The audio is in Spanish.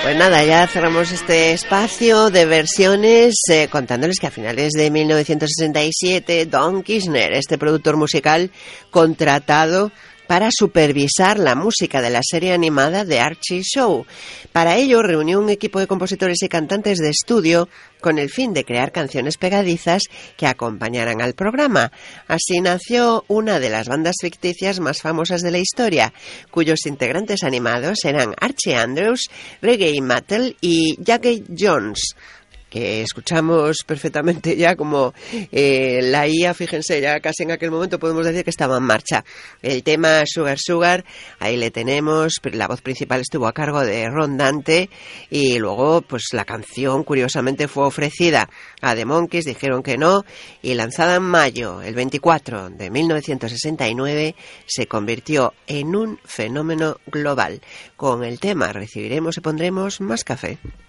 Pues nada, ya cerramos este espacio de versiones contándoles que a finales de 1967 Don Kirshner, este productor musical contratado para supervisar la música de la serie animada The Archie Show. Para ello reunió un equipo de compositores y cantantes de estudio con el fin de crear canciones pegadizas que acompañaran al programa. Así nació una de las bandas ficticias más famosas de la historia, cuyos integrantes animados eran Archie Andrews, Reggae Mattel y Jackie Jones, que escuchamos perfectamente ya como la IA, fíjense, ya casi en aquel momento podemos decir que estaba en marcha. El tema Sugar Sugar, ahí le tenemos, la voz principal estuvo a cargo de Ron Dante y luego pues la canción curiosamente fue ofrecida a The Monkees, dijeron que no, y lanzada en mayo, el 24 de 1969, se convirtió en un fenómeno global. Con el tema recibiremos y pondremos más café.